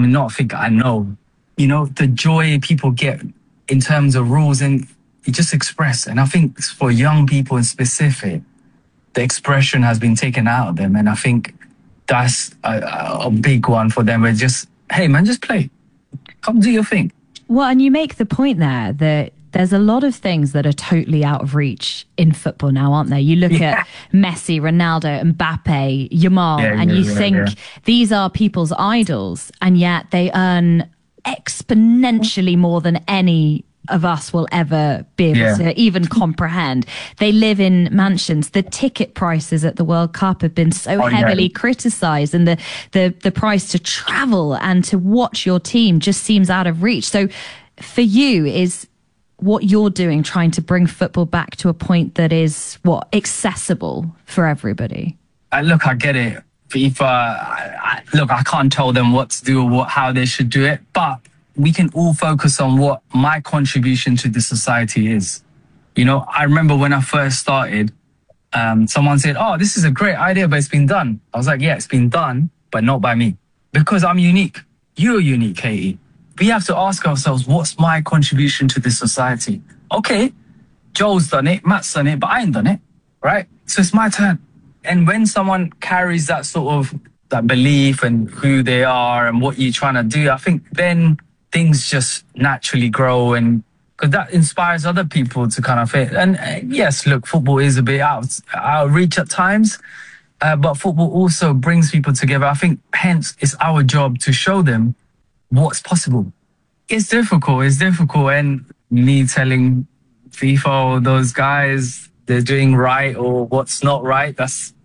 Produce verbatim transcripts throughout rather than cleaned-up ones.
mean, not think, I know, you know, the joy people get in terms of rules and you just express. And I think for young people in specific, the expression has been taken out of them. And I think that's a, a big one for them. Where just, hey man, just play. Come do your thing. Well, and you make the point there that there's a lot of things that are totally out of reach in football now, aren't there? You look yeah. at Messi, Ronaldo, Mbappe, Yamal, yeah, and yeah, you yeah, think yeah. these are people's idols, and yet they earn exponentially more than any of us will ever be able yeah. to even comprehend. They live in mansions. The ticket prices at the World Cup have been so oh, heavily yeah. criticised, and the, the the price to travel and to watch your team just seems out of reach. So for you, is what you're doing trying to bring football back to a point that is, what, accessible for everybody? Uh, look, I get it. FIFA, I, I, look, I can't tell them what to do or what, how they should do it, but we can all focus on what my contribution to the society is. You know, I remember when I first started, um, someone said, oh, this is a great idea, but it's been done. I was like, yeah, it's been done, but not by me. Because I'm unique. You're unique, Katie. We have to ask ourselves, what's my contribution to this society? Okay, Joel's done it, Matt's done it, but I ain't done it, right? So it's my turn. And when someone carries that sort of that belief and who they are and what you're trying to do, I think then things just naturally grow, and because that inspires other people to kind of fit. And uh, yes, look, football is a bit out, out of reach at times, uh, but football also brings people together. I think hence it's our job to show them what's possible. It's difficult, it's difficult. And me telling FIFA or those guys they're doing right or what's not right, that's,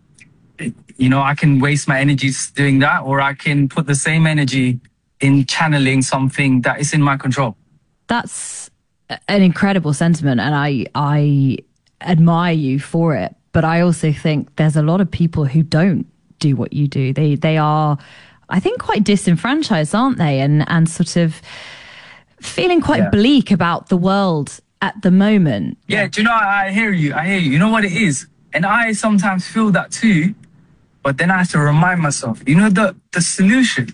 you know, I can waste my energy doing that, or I can put the same energy in channeling something that is in my control. That's an incredible sentiment, and I I admire you for it. But I also think there's a lot of people who don't do what you do. They they are, I think, quite disenfranchised, aren't they? And and sort of feeling quite yeah. bleak about the world at the moment. Yeah, do you know, I hear you. I hear you. You know what it is? And I sometimes feel that too, but then I have to remind myself, you know, the the solution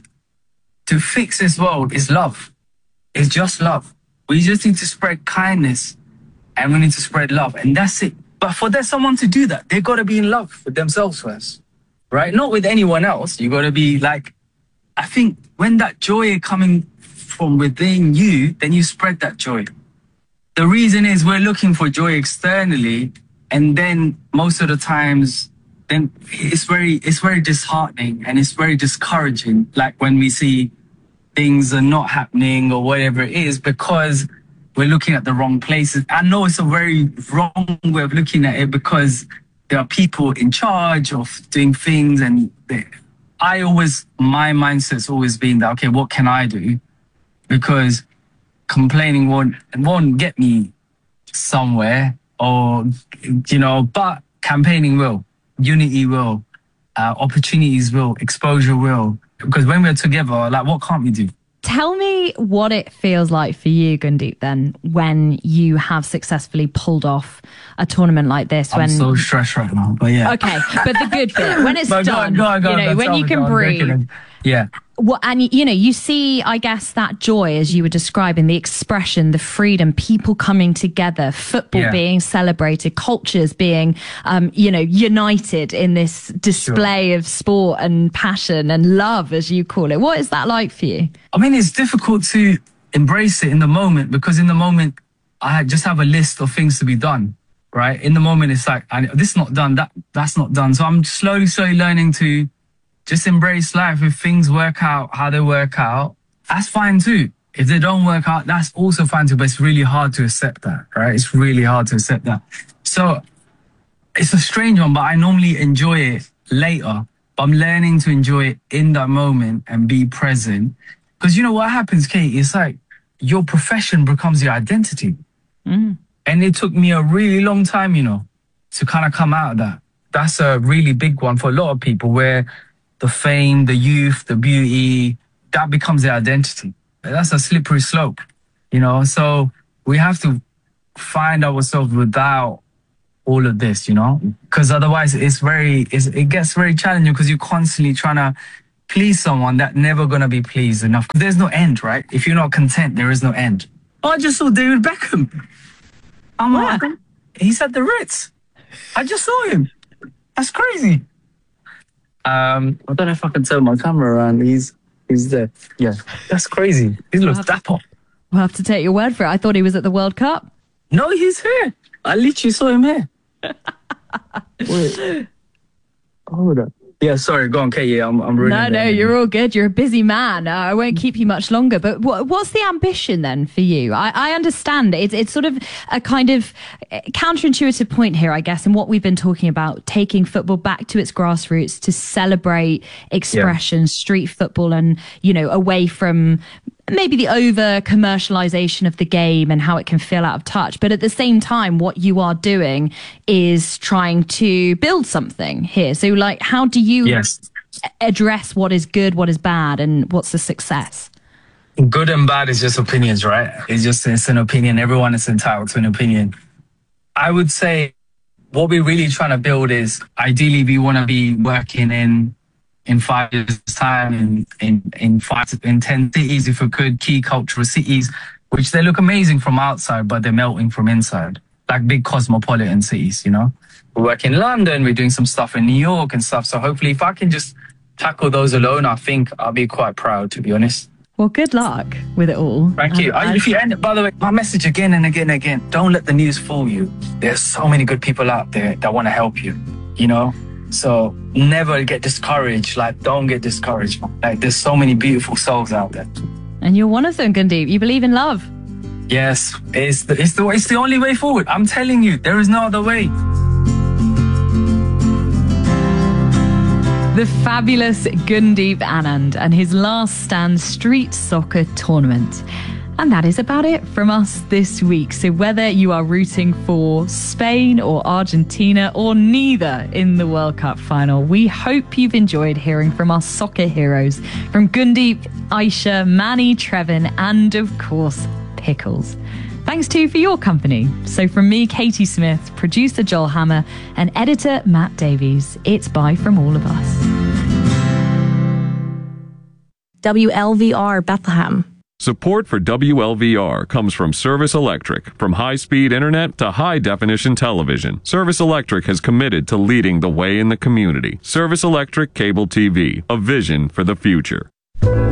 to fix this world is love. It's just love. We just need to spread kindness and we need to spread love, and that's it. But for there someone to do that, they've got to be in love with themselves first, right? Not with anyone else. You got to be like, I think when that joy coming from within you, then you spread that joy. The reason is we're looking for joy externally, and then most of the times, then it's very, it's very disheartening and it's very discouraging. Like when we see things are not happening or whatever it is, because we're looking at the wrong places. I know it's a very wrong way of looking at it, because there are people in charge of doing things, and they, I always, my mindset's always been that, okay, what can I do? Because complaining won't, won't get me somewhere, or, you know, but campaigning will. Unity will, uh, opportunities will, exposure will. Because when we're together, like, what can't we do? Tell me what it feels like for you, Gundeep, then, when you have successfully pulled off a tournament like this. I'm when... so stressed right now, but yeah. Okay, but the good bit, when it's done, go on, go on, go on, you know, when you can breathe. Yeah. Well, and, you know, you see, I guess, that joy, as you were describing, the expression, the freedom, people coming together, football yeah. being celebrated, cultures being, um, you know, united in this display sure. of sport and passion and love, as you call it. What is that like for you? I mean, it's difficult to embrace it in the moment, because in the moment, I just have a list of things to be done, right? In the moment, it's like, I, this is not done, that that's not done. So I'm slowly, slowly learning to just embrace life. If things work out how they work out, that's fine too. If they don't work out, that's also fine too. But it's really hard to accept that, right? It's really hard to accept that. So it's a strange one, but I normally enjoy it later. But I'm learning to enjoy it in that moment and be present. Because you know what happens, Kate? It's like your profession becomes your identity. Mm. And it took me a really long time, you know, to kind of come out of that. That's a really big one for a lot of people, where the fame, the youth, the beauty, that becomes their identity. That's a slippery slope, you know? So we have to find ourselves without all of this, you know? Because otherwise it's very, it's, it gets very challenging, because you're constantly trying to please someone that never gonna be pleased enough. There's no end, right? If you're not content, there is no end. Oh, I just saw David Beckham. I'm like, he's at the Ritz. I just saw him. That's crazy. Um, I don't know if I can turn my camera around. He's he's there. Yeah, that's crazy. He looks we'll dapper. We'll have to take your word for it. I thought he was at the World Cup. No, he's here. I literally saw him here. Wait. Hold up. Yeah, sorry. Go on, Kate. Yeah, I'm, I'm ruining No, no, you're all good. You're a busy man. Uh, I won't keep you much longer. But what, what's the ambition then for you? I, I understand it's it's sort of a kind of counterintuitive point here, I guess, in what we've been talking about, taking football back to its grassroots to celebrate expression, yeah. street football, and you know, away from maybe the over commercialization of the game and how it can feel out of touch. But at the same time, what you are doing is trying to build something here. So like, how do you yes. address what is good, what is bad, and what's the success? Good and bad is just opinions, right? It's just, it's an opinion. Everyone is entitled to an opinion. I would say what we're really trying to build is ideally we want to be working in in five years' time, in, in, in five, in ten cities, if we could, key cultural cities, which they look amazing from outside, but they're melting from inside, like big cosmopolitan cities, you know? We work in London, we're doing some stuff in New York and stuff. So hopefully if I can just tackle those alone, I think I'll be quite proud, to be honest. Well, good luck with it all. Thank you. I, if you end, by the way, my message again and again and again, don't let the news fool you. There's so many good people out there that want to help you, you know? So never get discouraged. Like, don't get discouraged. Like, there's so many beautiful souls out there. And you're one of them, Gundeep. You believe in love. Yes, it's the, it's the, it's the only way forward. I'm telling you, there is no other way. The fabulous Gundeep Anand and his Last Stand street soccer tournament. And that is about it from us this week. So whether you are rooting for Spain or Argentina or neither in the World Cup final, we hope you've enjoyed hearing from our soccer heroes, from Gundeep, Aisha, Manny, Trevin, and of course, Pickles. Thanks too for your company. So from me, Katie Smith, producer Joel Hammer, and editor Matt Davies, it's bye from all of us. W L V R Bethlehem. Support for W L V R comes from Service Electric. From high-speed internet to high-definition television, Service Electric has committed to leading the way in the community. Service Electric Cable T V, a vision for the future.